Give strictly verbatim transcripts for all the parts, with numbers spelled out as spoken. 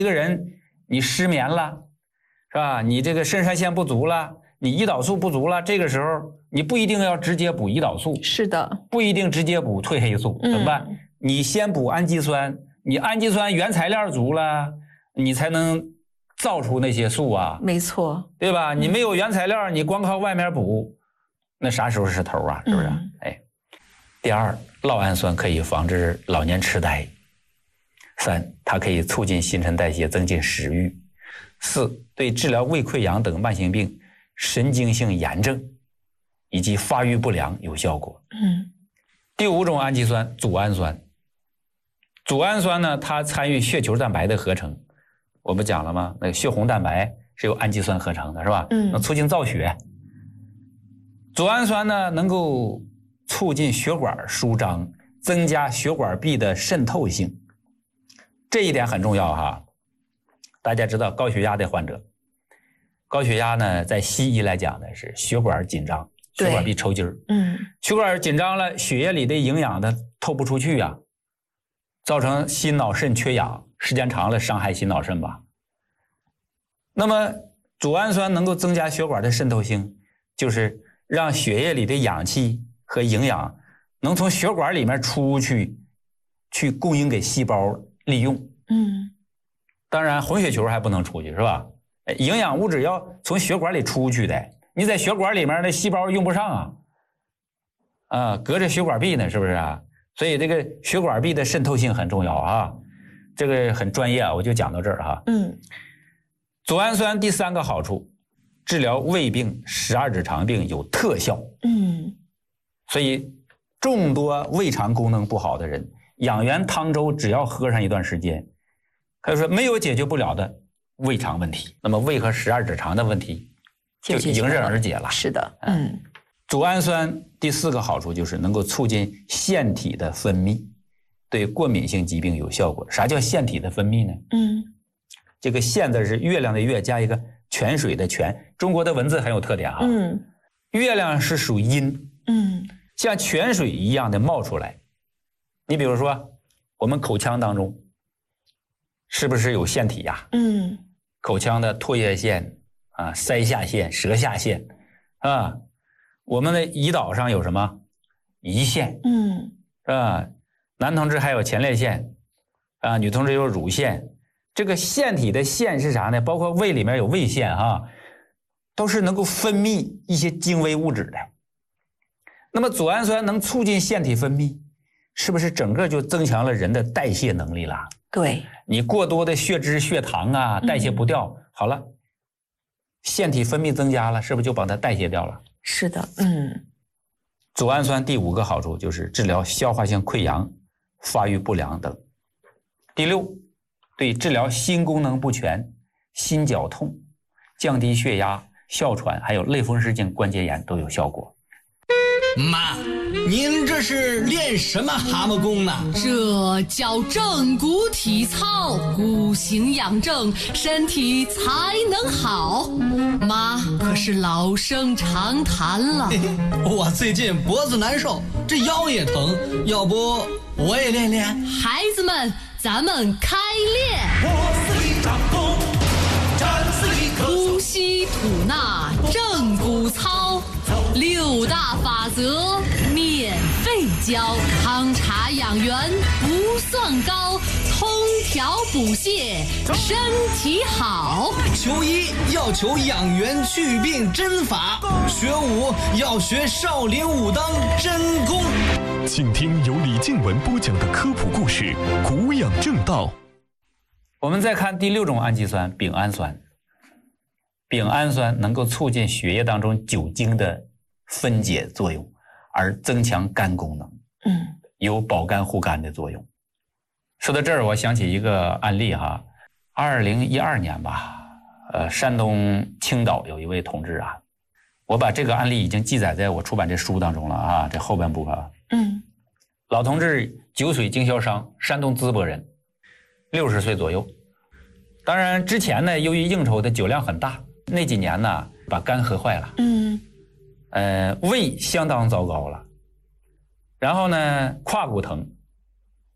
一个人你失眠了，是吧？你这个肾上腺不足了，你胰岛素不足了，这个时候你不一定要直接补胰岛素， 是的， 不一定直接补褪黑素，怎么办？嗯、你先补氨基酸，你氨基酸原材料足了，你才能造出那些素啊， 没错， 对吧？你没有原材料，你光靠外面补，那啥时候是头啊？是不是？嗯、哎，第二，酪氨酸可以防治老年痴呆。三，它可以促进新陈代谢，增进食欲。四，对治疗胃溃疡等慢性病、神经性炎症以及发育不良有效果。 嗯。 第五种氨基酸，组氨酸。组氨酸呢，它参与血球蛋白的合成。我不讲了吗？那个血红蛋白是由氨基酸合成的，是吧？ 嗯。 能促进造血。组氨酸呢，能够促进血管舒张，增加血管壁的渗透性。这一点很重要哈。大家知道高血压的患者，高血压呢，在西医来讲呢是血管紧张，血管壁抽筋儿。 嗯， 血管紧张了，血液里的营养它透不出去呀、啊，造成心脑肾缺氧，时间长了伤害心脑肾吧。那么组氨酸能够增加血管的渗透性，就是让血液里的氧气和营养能从血管里面出去，去供应给细胞利用。 嗯， 当然红血球还不能出去，是吧？营养物质要从血管里出去的，你在血管里面的细胞用不上啊，啊，隔着血管壁呢，是不是啊？所以这个血管壁的渗透性很重要啊，这个很专业啊，我就讲到这儿哈。 嗯， 组氨酸第三个好处，治疗胃病、十二指肠病有特效。 嗯， 所以众多胃肠功能不好的人，养元汤粥只要喝上一段时间，他说没有解决不了的胃肠问题，那么胃和十二指肠的问题就迎刃而解了。 是的，嗯。 组氨酸第四个好处就是能够促进腺体的分泌，对过敏性疾病有效果。啥叫腺体的分泌呢？ 嗯， 这个腺字是月亮的月加一个泉水的泉，中国的文字很有特点哈。 嗯， 月亮是属阴， 嗯， 像泉水一样的冒出来。你比如说我们口腔当中是不是有腺体呀？ 嗯， 口腔的唾液腺啊、腮下腺、舌下腺啊，我们的胰岛上有什么？胰腺， 嗯， 是吧？男同志还有前列腺啊，女同志有乳腺。这个腺体的腺是啥呢？包括胃里面有胃腺哈，都是能够分泌一些精微物质的。那么组氨酸能促进腺体分泌，是不是整个就增强了人的代谢能力了？ 对， 你过多的血脂、血糖啊，代谢不掉，嗯、好了，腺体分泌增加了，是不是就把它代谢掉了？ 是的，嗯。 组氨酸第五个好处就是治疗消化性溃疡、发育不良等。第六，对治疗心功能不全、心绞痛、降低血压、哮喘，还有类风湿性关节炎都有效果。 妈，您这是练什么蛤蟆功呢？ 这叫正骨体操，骨形养正，身体才能好。妈可是老生常谈了。 我最近脖子难受，这腰也疼，要不我也练练？ 孩子们，咱们开练。 我似一张弓，战似一棵松。 呼吸吐纳正骨操，六大法则免费教，汤茶养元不算高，通调补泻身体好。 求医要求养元祛病真法，学武要学少林武当真功。 请听由李静文播讲的科普故事《骨养正道》。 我们再看第六种氨基酸丙氨酸。丙氨酸能够促进血液当中酒精的分解作用，而增强肝功能， 嗯， 有保肝护肝的作用。说到这儿，我想起一个案例哈，二零一二年吧，呃，山东青岛有一位同志啊，我把这个案例已经记载在我出版这书当中了啊，这后半部分啊， 嗯， 老同志酒水经销商，山东淄博人，六十岁左右。当然之前呢，由于应酬的酒量很大，那几年呢，把肝喝坏了， 嗯， 呃，胃相当糟糕了，然后呢，胯骨疼，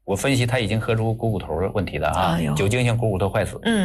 我分析他已经喝出股骨头问题了啊， 哎呦酒精性股骨头坏死。 嗯。